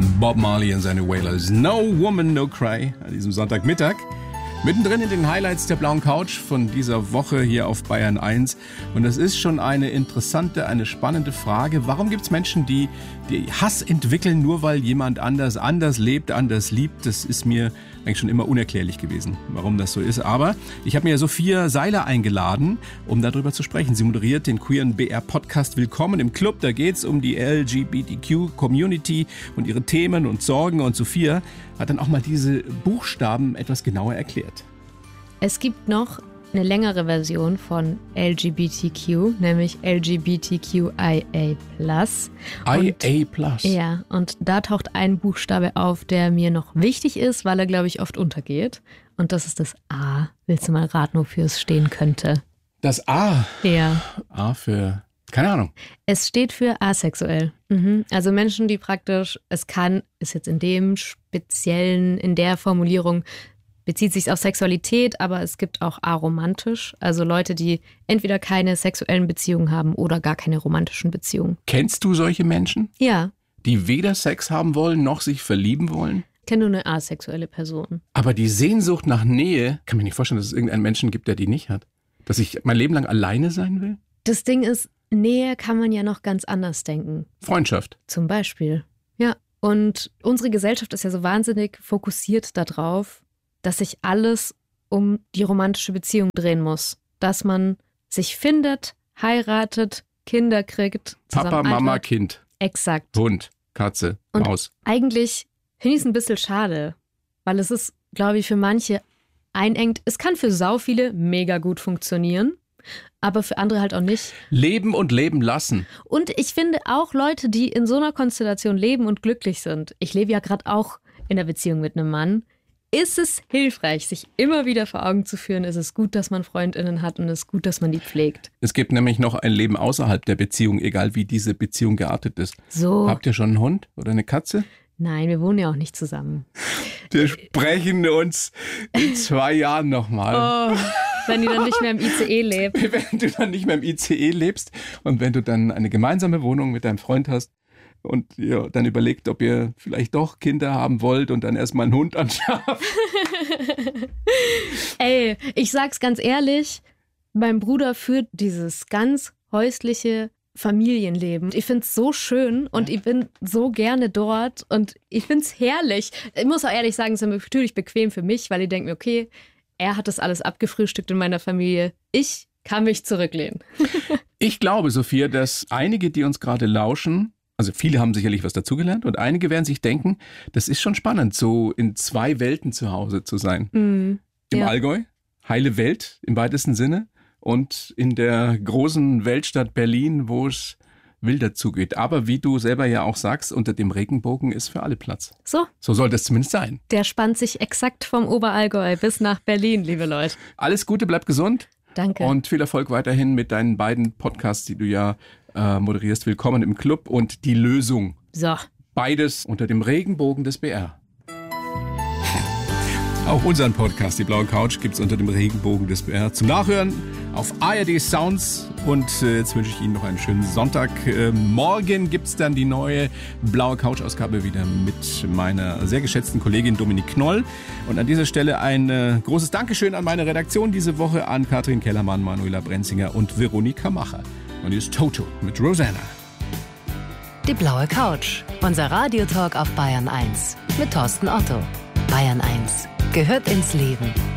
Bob Marley und seine Wailers. No Woman, No Cry an diesem Sonntagmittag. Mittendrin in den Highlights der blauen Couch von dieser Woche hier auf Bayern 1. Und das ist schon eine interessante, eine spannende Frage. Warum gibt es Menschen, die Hass entwickeln, nur weil jemand anders lebt, anders liebt? Das ist mir eigentlich schon immer unerklärlich gewesen, warum das so ist. Aber ich habe mir Sophia Seiler eingeladen, um darüber zu sprechen. Sie moderiert den queeren BR-Podcast Willkommen im Club. Da geht es um die LGBTQ-Community und ihre Themen und Sorgen. Und Sophia hat dann auch mal diese Buchstaben etwas genauer erklärt. Es gibt noch eine längere Version von LGBTQ, nämlich LGBTQIA+. IA+. Ja, und da taucht ein Buchstabe auf, der mir noch wichtig ist, weil er, glaube ich, oft untergeht. Und das ist das A. Willst du mal raten, wofür es stehen könnte? Das A? Ja. A für... Keine Ahnung. Es steht für asexuell. Also Menschen, die praktisch, ist jetzt in dem speziellen, in der Formulierung, bezieht sich auf Sexualität, aber es gibt auch aromantisch. Also Leute, die entweder keine sexuellen Beziehungen haben oder gar keine romantischen Beziehungen. Kennst du solche Menschen? Ja. Die weder Sex haben wollen, noch sich verlieben wollen? Ich kenne nur eine asexuelle Person. Aber die Sehnsucht nach Nähe, kann mir nicht vorstellen, dass es irgendeinen Menschen gibt, der die nicht hat. Dass ich mein Leben lang alleine sein will? Das Ding ist, Nähe kann man ja noch ganz anders denken. Freundschaft. Zum Beispiel. Ja. Und unsere Gesellschaft ist ja so wahnsinnig fokussiert darauf, dass sich alles um die romantische Beziehung drehen muss. Dass man sich findet, heiratet, Kinder kriegt. Papa, Mama, Kind. Exakt. Hund, Katze, Maus. Und eigentlich finde ich es ein bisschen schade, weil es ist, glaube ich, für manche einengt. Es kann für sau viele mega gut funktionieren, aber für andere halt auch nicht. Leben und leben lassen. Und ich finde auch Leute, die in so einer Konstellation leben und glücklich sind. Ich lebe ja gerade auch in einer Beziehung mit einem Mann. Ist es hilfreich, sich immer wieder vor Augen zu führen, ist es gut, dass man FreundInnen hat und es ist gut, dass man die pflegt. Es gibt nämlich noch ein Leben außerhalb der Beziehung, egal wie diese Beziehung geartet ist. So. Habt ihr schon einen Hund oder eine Katze? Nein, wir wohnen ja auch nicht zusammen. Wir sprechen uns in 2 Jahren nochmal. Oh, wenn du dann nicht mehr im ICE lebst. Wenn du dann nicht mehr im ICE lebst und wenn du dann eine gemeinsame Wohnung mit deinem Freund hast und ihr dann überlegt, ob ihr vielleicht doch Kinder haben wollt und dann erstmal einen Hund anschafft. Ey, ich sag's ganz ehrlich, mein Bruder führt dieses ganz häusliche Familienleben. Ich find's so schön und ich bin so gerne dort und ich find's herrlich. Ich muss auch ehrlich sagen, es ist natürlich bequem für mich, weil ich denke mir, okay, er hat das alles abgefrühstückt in meiner Familie. Ich kann mich zurücklehnen. Ich glaube, Sophia, dass einige, die uns gerade lauschen, also viele haben sicherlich was dazugelernt und einige werden sich denken, das ist schon spannend, so in 2 Welten zu Hause zu sein. Im Allgäu, heile Welt im weitesten Sinne und in der großen Weltstadt Berlin, wo es wilder zugeht. Aber wie du selber ja auch sagst, unter dem Regenbogen ist für alle Platz. So soll das zumindest sein. Der spannt sich exakt vom Oberallgäu bis nach Berlin, liebe Leute. Alles Gute, bleib gesund. Danke. Und viel Erfolg weiterhin mit deinen beiden Podcasts, die du ja moderierst. Willkommen im Club und Die Lösung. So. Beides unter dem Regenbogen des BR. Auch unseren Podcast, Die blaue Couch, gibt es unter dem Regenbogen des BR zum Nachhören auf ARD Sounds. Und jetzt wünsche ich Ihnen noch einen schönen Sonntag. Morgen gibt es dann die neue blaue Couch-Ausgabe wieder mit meiner sehr geschätzten Kollegin Dominik Knoll. Und an dieser Stelle ein großes Dankeschön an meine Redaktion diese Woche, an Katrin Kellermann, Manuela Brenzinger und Veronika Macher. Und hier ist Toto mit Rosanna. Die blaue Couch, unser Radiotalk auf Bayern 1 mit Thorsten Otto. Bayern 1 gehört ins Leben.